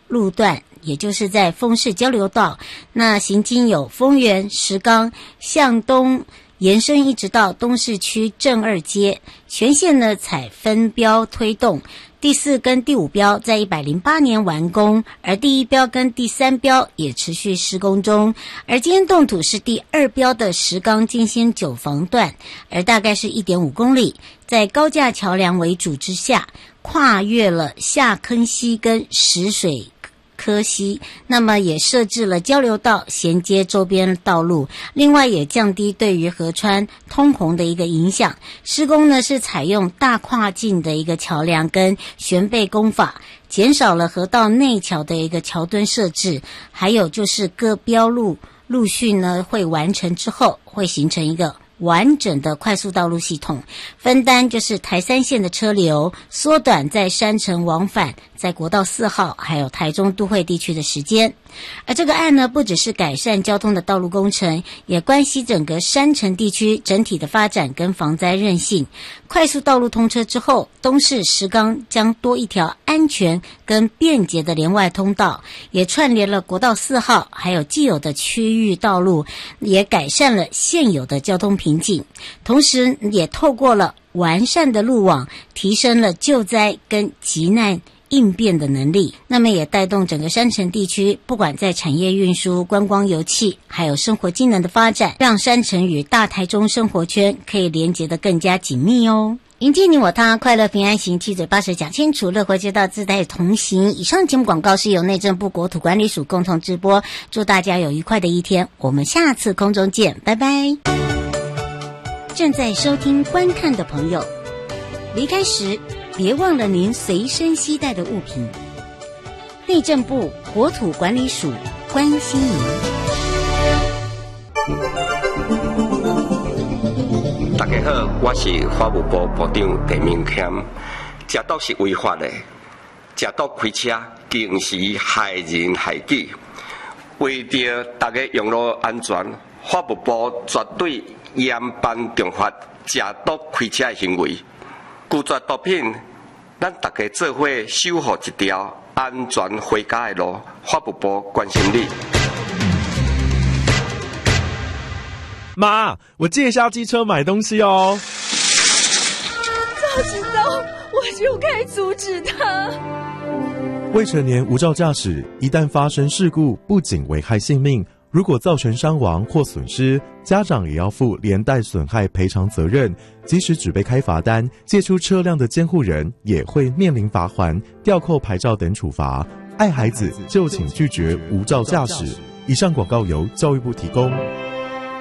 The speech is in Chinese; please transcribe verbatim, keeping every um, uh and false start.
路段，也就是在丰市交流道，那行经有丰原、石冈，向东延伸一直到东市区正二街，全线呢采分标推动。第四跟第五标在一百零八年完工，而第一标跟第三标也持续施工中。而今天动土是第二标的石冈金星九房段，而大概是 一点五公里，在高架桥梁为主之下，跨越了下坑溪跟石水科溪，那么也设置了交流道衔接周边道路，另外也降低对于河川通洪的一个影响。施工呢是采用大跨径的一个桥梁跟悬背工法，减少了河道内桥的一个桥墩设置，还有就是各标路陆续呢会完成之后，会形成一个完整的快速道路系统，分担就是台三线的车流，缩短在山城往返在国道四号还有台中都会地区的时间。而这个案呢，不只是改善交通的道路工程，也关系整个山城地区整体的发展跟防灾韧性。快速道路通车之后，东市石冈将多一条安全跟便捷的连外通道，也串联了国道四号还有既有的区域道路，也改善了现有的交通瓶颈，同时也透过了完善的路网，提升了救灾跟急难应变的能力，那么也带动整个山城地区，不管在产业运输、观光游憩，还有生活机能的发展，让山城与大台中生活圈可以连结得更加紧密哦。迎接你我他，快乐平安行，七嘴八舌讲清楚，乐活街道自带同行。以上节目广告是由内政部国土管理署共同直播，祝大家有愉快的一天，我们下次空中见，拜拜。正在收听观看的朋友，离开时别忘了您随身携带的物品。内政部国土管理署关心您。 大家好，我是法务部部长陈明谦。食毒是违法的，食毒开车更是害人害己。为着大家用路安全，法务部绝对严办重罚食毒开车的行为。拒绝毒品，咱大家做伙守护一条安全回家的路。法务部关心你。 妈，我借一下机车买东西哦。 早知道我就该阻止他。 未成年无照驾驶，一旦发生事故，不仅危害性命，如果造成伤亡或损失，家长也要负连带损害赔偿责任。即使只被开罚单，借出车辆的监护人也会面临罚锾、吊扣牌照等处罚。爱孩子就请拒绝无照驾驶。以上广告由教育部提供。